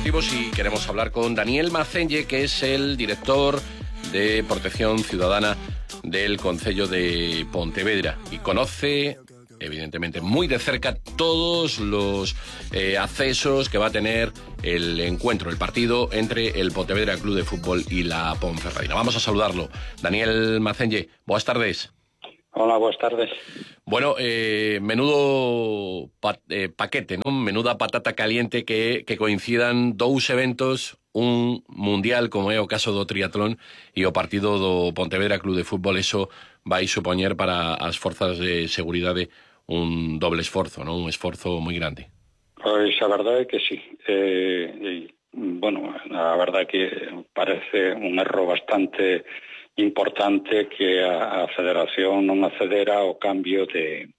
deportivos y queremos hablar con Daniel Macenge, que es el director de Protección Ciudadana del Concello de Pontevedra y conoce, evidentemente, muy de cerca todos los accesos que va a tener el encuentro, el partido entre el Pontevedra Club de Fútbol y la Ponferradina. Vamos a saludarlo. Daniel Macenge, buenas tardes. Hola, buenas tardes. Bueno, menudo paquete, ¿no? Menuda patata caliente que coincidan dous eventos, un mundial como é o caso do triatlón e o partido do Pontevedra Club de Fútbol. Eso vai supoñer para as forzas de seguridade un doble esforzo, ¿no? Un esforzo moi grande. Pois a verdade é que sí. Bueno, a verdade é que parece un erro bastante importante que a Federación non accedera ao cambio de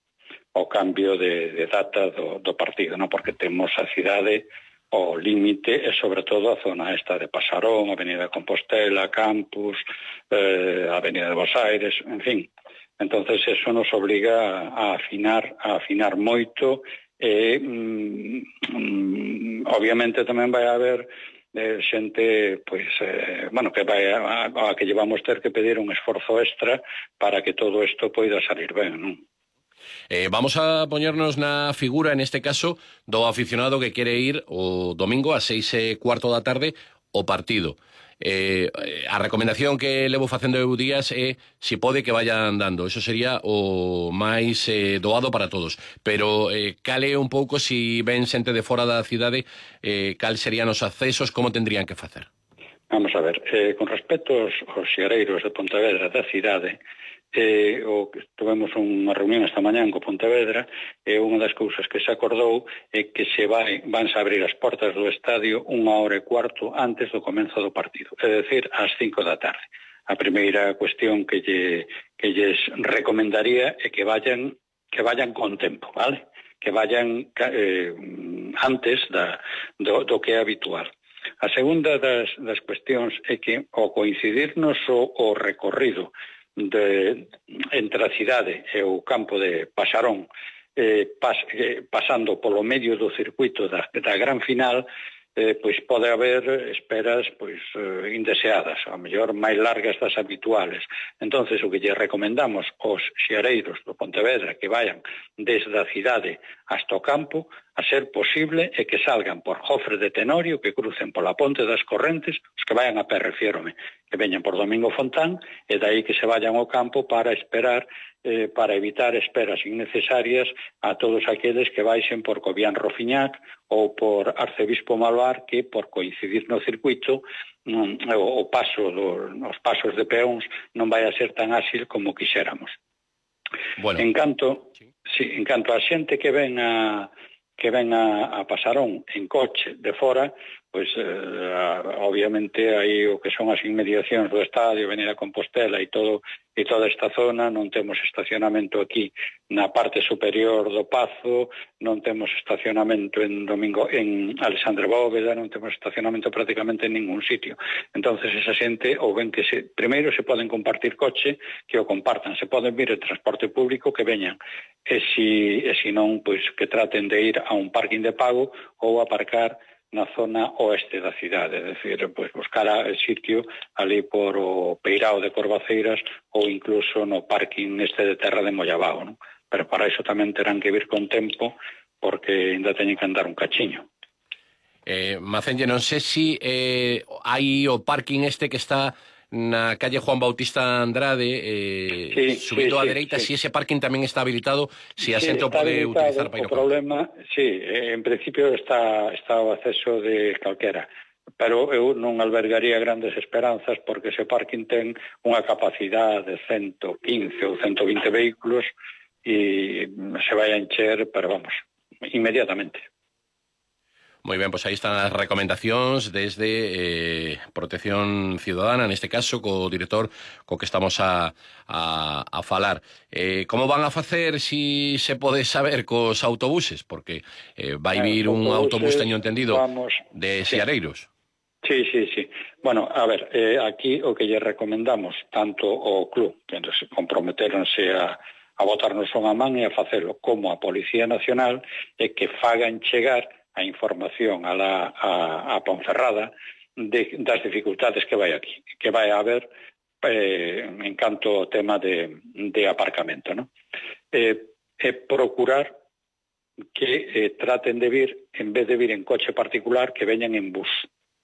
data do partido, non? Porque temos a cidade o límite e sobre todo a zona esta de Pasarón, Avenida de Compostela, Campus, Avenida de Bos Aires, en fin. Entonces eso nos obliga a afinar moito e obviamente tamén vai haber xente, pois, que vai a que llevamos ter que pedir un esforzo extra para que todo isto poida salir ben, non? Vamos a poñernos na figura, en este caso, do aficionado que quere ir o domingo a 6:15 da tarde o partido. A recomendación que levo facendo eu días é se pode que vayan dando. Eso sería o máis doado para todos. Pero cal é un pouco, se ven xente de fora da cidade, cal serían os accesos, como tendrían que facer? Vamos a ver, con respecto aos xereiros de Pontevedra da cidade, tivemos unha reunión esta mañán co Pontevedra e unha das cousas que se acordou é que vanse abrir as portas do estadio 1:15 antes do comenzo do partido, é dicir, ás 5 da tarde. A primeira cuestión que lles recomendaría é que vayan con tempo, vale? Que vayan antes do que é habitual. A segunda das cuestións é que ao coincidirnos o recorrido entre a cidade e o campo de Pasarón, pasando polo medio do circuito da gran final, pois pode haber esperas indeseadas, a mellor máis largas das habituales. Entonces o que lle recomendamos aos xereiros do Pontevedra que vayan desde a cidade hasta o campo, a ser posible, é que salgan por Jofre de Tenorio, que crucen pola Ponte das Correntes, os que vayan a pé, refiérome, que veñan por Domingo Fontán, e dai que se vayan ao campo para esperar, para evitar esperas innecesarias a todos aqueles que baixen por Cobián Rofiñac ou por Arcebispo Malvar, que por coincidir no circuito os pasos de peóns non vai a ser tan áxil como quixéramos. Bueno, en canto a xente que ven a Pasarón en coche de fora, pois obviamente aí o que son as inmediacións do estadio, Avenida Compostela e toda esta zona, non temos estacionamento aquí na parte superior do Pazo, non temos estacionamento en Alexandre Bóveda, non temos estacionamento prácticamente en ningún sitio. Entonces esa xente, ou ben que primeiro se poden compartir coche, que o compartan, se poden vir en transporte público, que veñan, e se non, pois que traten de ir a un parking de pago ou aparcar na zona oeste da cidade, é dicir, pois buscar o sitio ali por o Peirao de Corvaceiras ou incluso no parking de Terra de Mollabao, non? Pero para iso tamén terán que vir con tempo porque ainda teñen que andar un cachiño. Macenge, non sei se hai o parking que está na calle Juan Bautista Andrade, subindo á dereita, se ese parking tamén está habilitado, se a xente o pode utilizar para ir ao campo. O problema, en principio está o acceso de calquera, pero eu non albergaría grandes esperanzas porque ese parking ten unha capacidade de 115 ou 120 vehículos e se vai a encher, pero vamos, inmediatamente. Moi ben, pois aí están as recomendacións desde Protección Ciudadana, neste caso, co director co que estamos a falar. Como van a facer, se pode saber, cos autobuses? Porque vai vir un autobús, teño entendido, de Seareiros. Sí. Bueno, a ver, aquí o que lle recomendamos tanto ao club, que se comprometeronse a botarnos unha man e a facelo, como a Policía Nacional, é que fagan chegar a información a Ponferrada das dificultades que vai a haber en canto ao tema de aparcamento, ¿no? Procurar que traten de vir, en vez de vir en coche particular, que veñan en bus.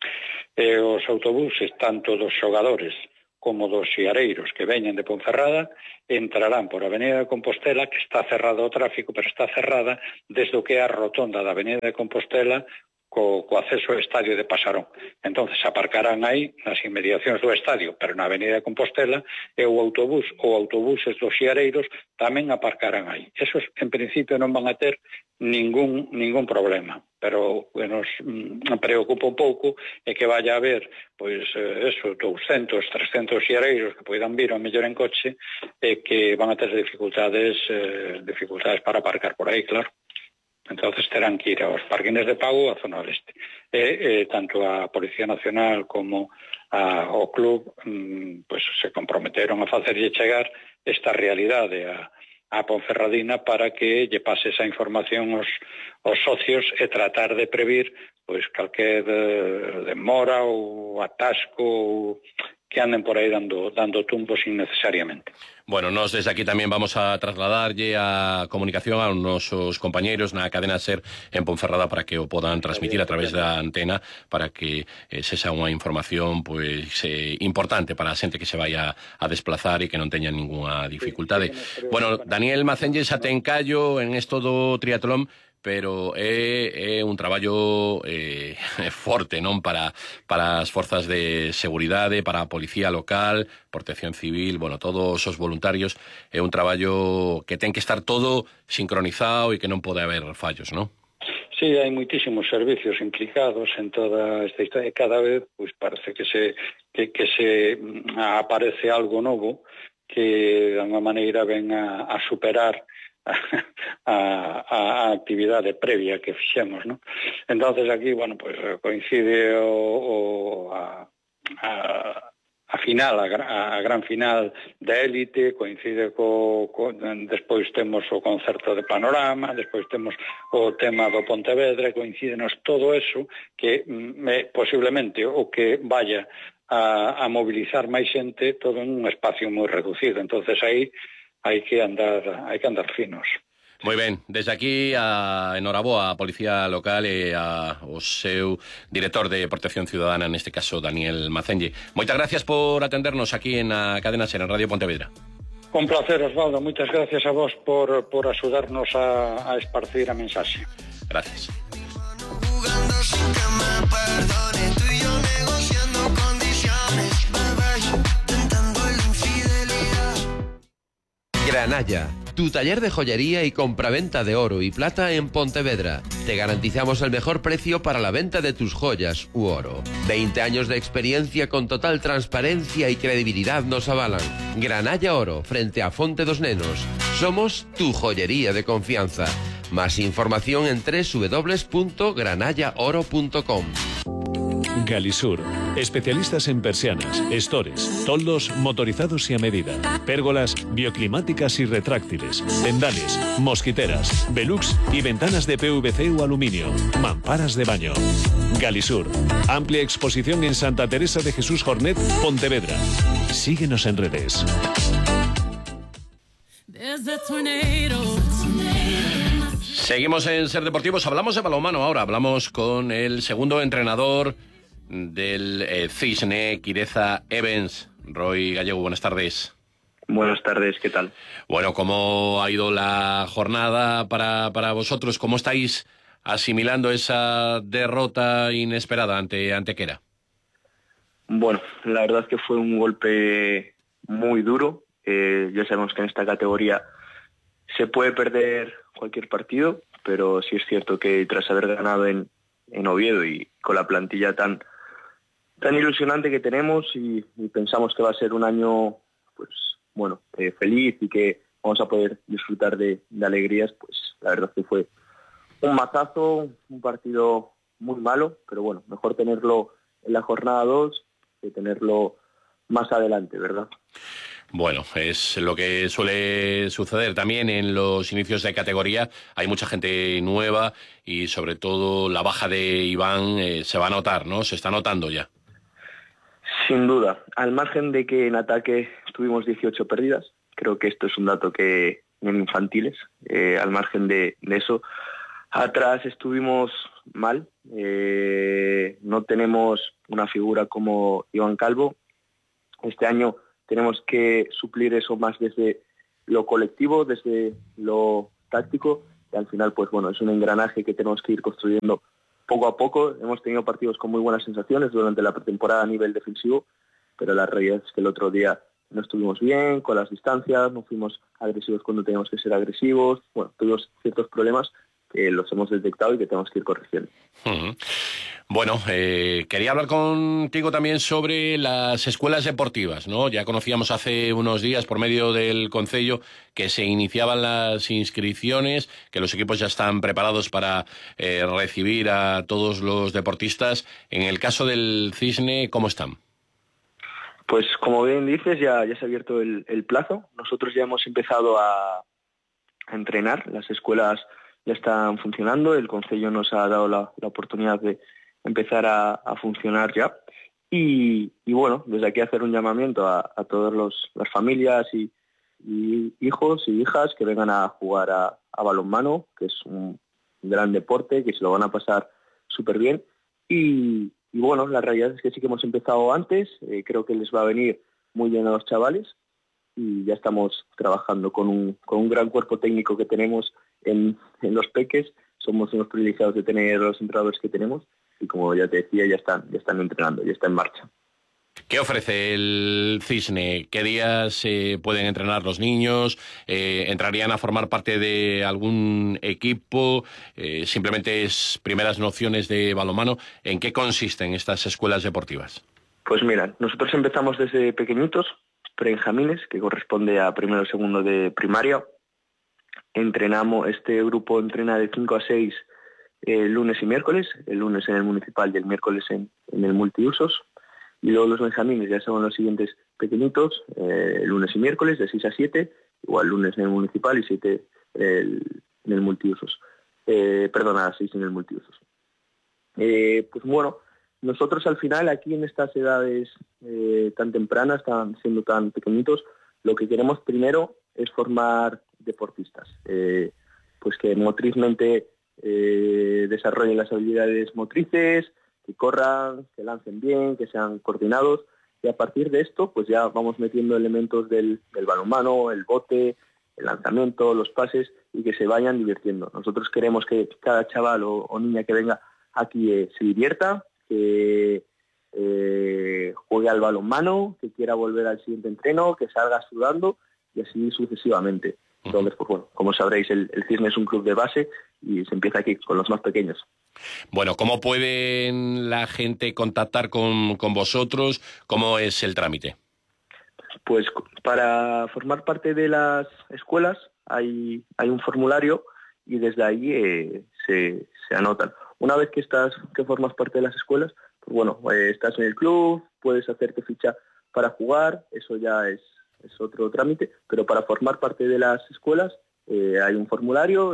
Os autobuses, tanto dos xogadores como dos xiareiros que veñen de Ponferrada, entrarán por Avenida de Compostela, que está cerrada ao tráfico, pero está cerrada desde o que é a rotonda da Avenida de Compostela co acceso ao estadio de Pasarón. Entonces aparcarán aí nas inmediacións do estadio, pero na Avenida de Compostela, e o autobuses dos xiareiros tamén aparcarán aí. Esos, en principio, non van a ter ningún problema, pero o que nos preocupa un pouco é que vaya a haber, pois, 200, 300 xiareiros que poidan vir ao mellor en coche e que van a ter dificultades para aparcar por aí, claro. Entonces terán que ir aos parquines de pago a zona oeste. Tanto a Policía Nacional como o club pues se comprometeron a facerlle chegar esta realidade a Ponferradina para que lle pase esa información aos socios e tratar de previr pois calquer demora ou atasco ou que anden por aí dando tumbos innecesariamente. Bueno, nos desde aquí tamén vamos a trasladarlle a comunicación a nosos compañeiros na cadena SER en Ponferrada para que o podan transmitir a través da antena para que sexa unha información pois importante para a xente que se vaya a desplazar e que non teña ningunha dificultade. Bueno, Daniel Macenlle xa ten callo en esto do triatlón, pero é un traballo forte, non, para as forzas de seguridade, para a policía local, protección civil, bueno, todos os voluntarios. É un traballo que ten que estar todo sincronizado e que non pode haber fallos, non? Sí, hai moitísimos servicios implicados en toda esta historia. Cada vez pois parece que se aparece algo novo que de alguma maneira ven a superar a actividade previa que fixemos, ¿no? Entonces aquí, bueno, pues coincide a final, a gran final da élite, coincide despois temos o concerto de Panorama, despois temos o tema do Pontevedra, coincidenos todo eso que posiblemente o que vaya a mobilizar máis xente todo en un espacio moi reducido. Entonces aí hai que andar finos. Moi ben, desde aquí enhoraboa a Policía Local e ao seu director de Protección Ciudadana, neste caso Daniel Macenlle. Moitas gracias por atendernos aquí en a cadena SER, en Radio Pontevedra. Un placer, Osvaldo. Moitas gracias a vos por axudarnos a esparcir a mensaxe. Gracias. Granalla, tu taller de joyería y compraventa de oro y plata en Pontevedra. Te garantizamos el mejor precio para la venta de tus joyas u oro. 20 años de experiencia con total transparencia y credibilidad nos avalan. Granalla Oro, frente a Fonte dos Nenos. Somos tu joyería de confianza. Más información en www.granallaoro.com. Galisur, especialistas en persianas, estores, toldos motorizados y a medida, pérgolas bioclimáticas y retráctiles, tendales, mosquiteras, velux y ventanas de PVC o aluminio, mamparas de baño. Galisur, amplia exposición en Santa Teresa de Jesús Jornet, Pontevedra. Síguenos en redes. Seguimos en Ser Deportivos, hablamos de balonmano ahora, hablamos con el segundo entrenador del Cisne, Quireza Evans, Roy Gallego. Buenas tardes. Buenas tardes, ¿qué tal? Bueno, ¿cómo ha ido la jornada para vosotros? ¿Cómo estáis asimilando esa derrota inesperada ante Antequera? Bueno, la verdad es que fue un golpe muy duro. Ya sabemos que en esta categoría se puede perder cualquier partido, pero sí es cierto que tras haber ganado en Oviedo y con la plantilla tan ilusionante que tenemos y pensamos que va a ser un año pues bueno, feliz y que vamos a poder disfrutar de alegrías, pues la verdad es que fue un mazazo, un partido muy malo, pero bueno, mejor tenerlo en la jornada 2 que tenerlo más adelante, ¿verdad? Bueno, es lo que suele suceder también en los inicios de categoría. Hay mucha gente nueva y sobre todo la baja de Iván se va a notar, ¿no? Se está notando ya. Sin duda. Al margen de que en ataque tuvimos 18 pérdidas, creo que esto es un dato que en infantiles. Al margen de eso, atrás estuvimos mal. No tenemos una figura como Iván Calvo. Este año tenemos que suplir eso más desde lo colectivo, desde lo táctico, y al final, pues bueno, es un engranaje que tenemos que ir construyendo poco a poco. Hemos tenido partidos con muy buenas sensaciones durante la pretemporada a nivel defensivo, pero la realidad es que el otro día no estuvimos bien con las distancias, no fuimos agresivos cuando teníamos que ser agresivos. Bueno, tuvimos ciertos problemas que los hemos detectado y que tenemos que ir corrigiendo. Uh-huh. Bueno, quería hablar contigo también sobre las escuelas deportivas, ¿no? Ya conocíamos hace unos días por medio del Concello que se iniciaban las inscripciones, que los equipos ya están preparados para recibir a todos los deportistas. En el caso del Cisne, ¿cómo están? Pues como bien dices, ya se ha abierto el plazo. Nosotros ya hemos empezado a entrenar, las escuelas ya están funcionando, el Concello nos ha dado la oportunidad de empezar a funcionar ya. Y bueno, desde aquí hacer un llamamiento a todas las familias y hijos y hijas que vengan a jugar a balonmano, que es un gran deporte, que se lo van a pasar súper bien. Y bueno, la realidad es que sí que hemos empezado antes, creo que les va a venir muy bien a los chavales y ya estamos trabajando con un gran cuerpo técnico que tenemos en los peques. Somos unos privilegiados de tener los entrenadores que tenemos y como ya te decía, ya están entrenando, ya está en marcha. ¿Qué ofrece el Cisne? ¿Qué días pueden entrenar los niños? ¿Entrarían a formar parte de algún equipo? ¿Simplemente es primeras nociones de balonmano? ¿En qué consisten estas escuelas deportivas? Pues mira, nosotros empezamos desde pequeñitos, prebenjamines, que corresponde a primero o segundo de primaria. Este grupo entrena de 5 a 6 lunes y miércoles, el lunes en el municipal y el miércoles en el multiusos. Y luego los benjamines ya son los siguientes pequeñitos, lunes y miércoles de 6 a 7, igual lunes en el municipal y 7 en el multiusos. A 6 en el multiusos. Pues bueno, nosotros al final aquí en estas edades tan tempranas, siendo tan pequeñitos, lo que queremos primero es formar deportistas, pues que motrizmente desarrollen las habilidades motrices, que corran, que lancen bien, que sean coordinados, y a partir de esto pues ya vamos metiendo elementos del balonmano, el bote, el lanzamiento, los pases, y que se vayan divirtiendo. Nosotros queremos que cada chaval o niña que venga aquí se divierta, que juegue al balonmano, que quiera volver al siguiente entreno, que salga sudando, y así sucesivamente. Entonces, pues bueno, como sabréis, el Cisne es un club de base y se empieza aquí con los más pequeños. Bueno, ¿cómo pueden la gente contactar con vosotros? ¿Cómo es el trámite? Pues para formar parte de las escuelas hay un formulario y desde ahí se anotan. Una vez que formas parte de las escuelas, pues bueno, estás en el club, puedes hacerte ficha para jugar, eso ya es otro trámite, pero para formar parte de las escuelas hay un formulario,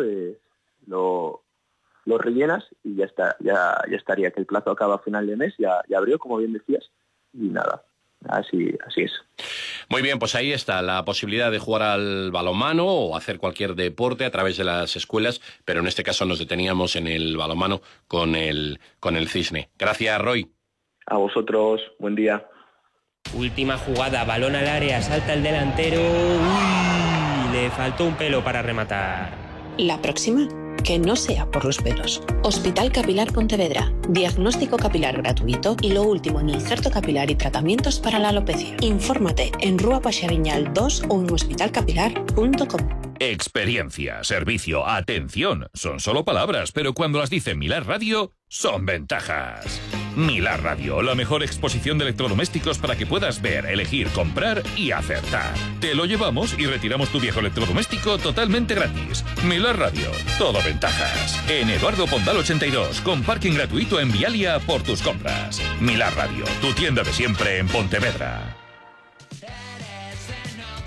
lo rellenas y ya está, ya estaría, que el plazo acaba a final de mes, ya abrió, como bien decías, y nada, así es. Muy bien, pues ahí está la posibilidad de jugar al balonmano o hacer cualquier deporte a través de las escuelas, pero en este caso nos deteníamos en el balonmano con el Cisne. Gracias, Roy. A vosotros, buen día. Última jugada, balón al área, salta el delantero. ¡Uy! Le faltó un pelo para rematar. La próxima, que no sea por los pelos. Hospital Capilar Pontevedra. Diagnóstico capilar gratuito y lo último en injerto capilar y tratamientos para la alopecia. Infórmate en Rúa Paxariñal 2 o en hospitalcapilar.com. Experiencia, servicio, atención, son solo palabras, pero cuando las dice Milar Radio, son ventajas. Milar Radio, la mejor exposición de electrodomésticos para que puedas ver, elegir, comprar y acertar. Te lo llevamos y retiramos tu viejo electrodoméstico totalmente gratis. Milar Radio, todo ventajas. En Eduardo Pondal 82, con parking gratuito en Vialia por tus compras. Milar Radio, tu tienda de siempre en Pontevedra.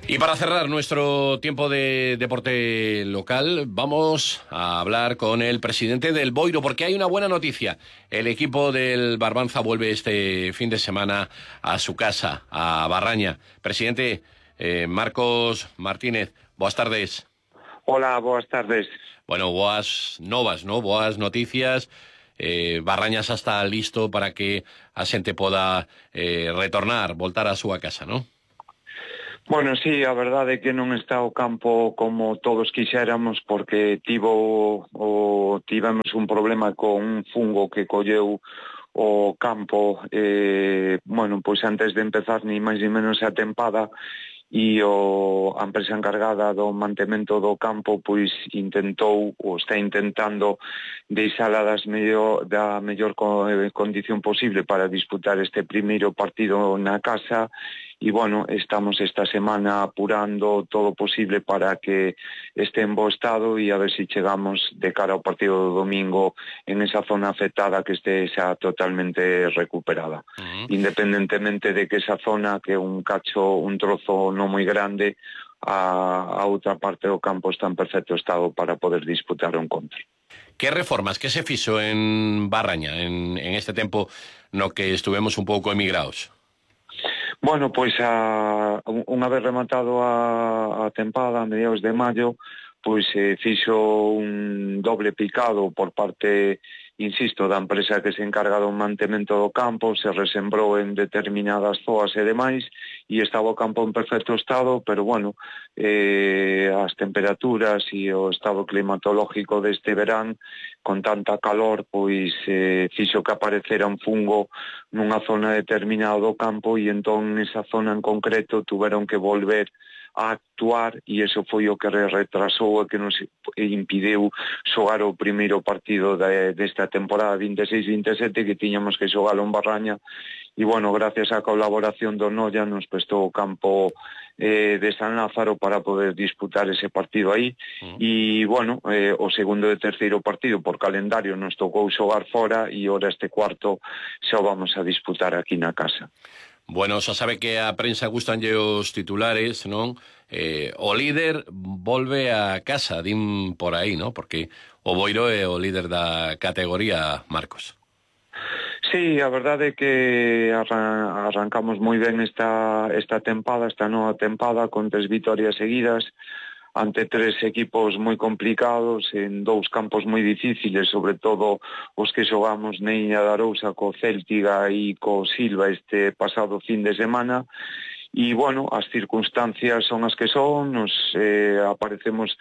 Y para cerrar nuestro tiempo de deporte local, vamos a hablar con el presidente del Boiro, porque hay una buena noticia. El equipo del Barbanza vuelve este fin de semana a su casa, a Barraña. Presidente, Marcos Martínez, boas tardes. Hola, boas tardes. Bueno, boas novas, ¿no? Boas noticias. Barraña xa está listo para que a xente poda retornar, voltar á súa casa, ¿no? Bueno, sí, a verdade é que non está o campo como todos quixéramos porque tivemos un problema con un fungo que colleu o campo, bueno, pois antes de empezar ni máis ni menos a tempada, e a empresa encargada do mantemento do campo pois intentou ou está intentando deixala da mellor condición posible para disputar este primeiro partido na casa. E, bueno, estamos esta semana apurando todo o posible para que este en bo estado e a ver se chegamos de cara ao partido do domingo en esa zona afectada que este xa totalmente recuperada. Independentemente de que esa zona, que é un trozo non moi grande, a outra parte do campo está en perfecto estado para poder disputar o encontro. Que reformas, que se fixo en Barraña en este tempo no que estuvemos un pouco emigrados? Bueno, pois unha vez rematado a tempada a mediados de maio, pois fixo un doble picado por parte, insisto, da empresa que se encarga do mantemento do campo, se resembrou en determinadas zoas e demais, e estaba o campo en perfecto estado, pero, bueno, as temperaturas e o estado climatológico deste verán, con tanta calor, pois fixo que aparecera un fungo nunha zona determinada do campo, e entón nesa zona en concreto tuveron que volver a actuar, e iso foi o que retrasou e que nos impideu xogar o primeiro partido desta temporada 26-27 que tiñamos que xogalo en Barraña. E, bueno, gracias á colaboración do Noia nos prestou o campo de San Lázaro para poder disputar ese partido aí. E, bueno, o segundo e terceiro partido por calendario nos tocou xogar fora, e ora este cuarto xa vamos a disputar aquí na casa. Bueno, xa sabe que a prensa gustanlle os titulares, non? O líder volve a casa, din por aí, non? Porque o Boiro é o líder da categoría, Marcos. Sí, a verdade é que arrancamos moi ben esta tempada, esta nova tempada, con 3 vitorias seguidas, ante 3 equipos moi complicados, en 2 campos moi difíciles, sobre todo os que xogamos na Illa de Arousa co Céltiga e co Silva este pasado fin de semana. E, bueno, as circunstancias son as que son, nos aparecemos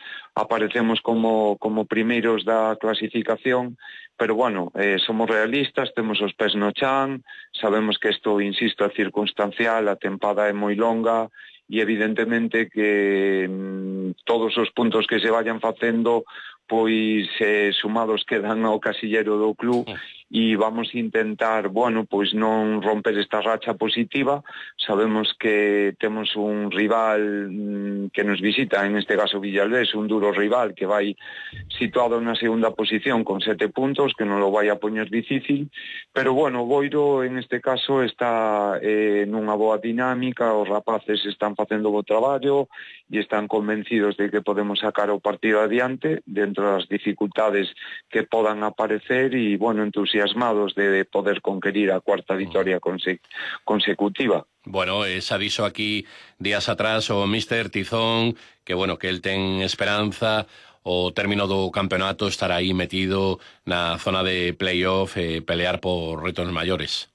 como primeiros da clasificación, pero, bueno, somos realistas, temos os pés no chan, sabemos que isto, insisto, é circunstancial, a tempada é moi longa, e evidentemente que todos os puntos que se vayan facendo pois sumados quedan ao casillero do club, e vamos intentar, bueno, pois non romper esta racha positiva. Sabemos que temos un rival que nos visita, en este caso Villalbés, un duro rival que vai situado na segunda posición con 7 puntos, que non lo vai a poñer difícil, pero, bueno, o Boiro en este caso está nunha boa dinámica, os rapaces están facendo bo traballo e están convencidos de que podemos sacar o partido adiante dentro das dificultades que podan aparecer, e, bueno, entusiasmados de poder conquerir a 4ª vitoria consecutiva. Bueno, xa dixo aquí días atrás o Míster Tizón que, bueno, que el ten esperanza o término do campeonato estar aí metido na zona de playoff e pelear por retos maiores.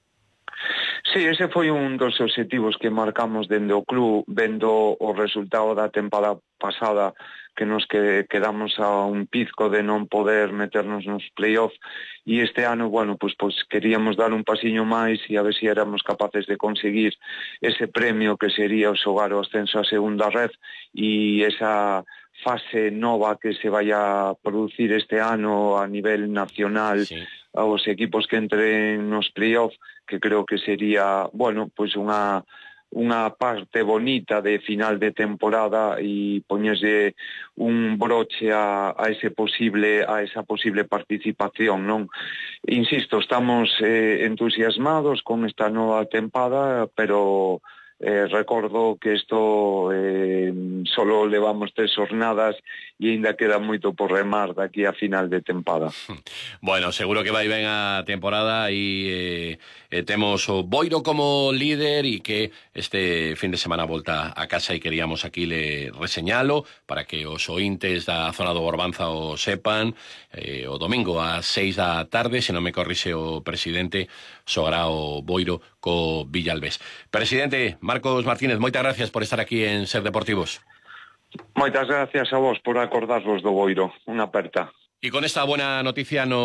Sí, ese foi un dos obxectivos que marcamos dende o club, vendo o resultado da tempada pasada, que nos quedamos a un pizco de non poder meternos nos playoff, e este ano, bueno, pues queríamos dar un pasiño máis e a ver se éramos capaces de conseguir ese premio que sería o xogar o ascenso a segunda red, e esa fase nova que se vai a producir este ano a nivel nacional, sí, aos equipos que entren nos playoff, que creo que sería, bueno, pues unha parte bonita de final de temporada e poñerse un broche a esa posible participación, non? Insisto, estamos entusiasmados con esta nova tempada, pero recordo que isto solo levamos 3 jornadas e ainda queda moito por remar daqui a final de tempada. Bueno, seguro que vai ben a temporada e temos o Boiro como líder e que este fin de semana volta a casa e queríamos aquí le reseñalo para que os ointes da zona do Borbanza o sepan. O domingo a 6 da tarde, se non me corrixe o presidente, xogará o Boiro co Villalbés. Presidente Marcos Martínez, moitas gracias por estar aquí en Ser Deportivos. Moitas gracias a vos por acordarvos do Boiro. Unha aperta. Y con esta buena noticia nos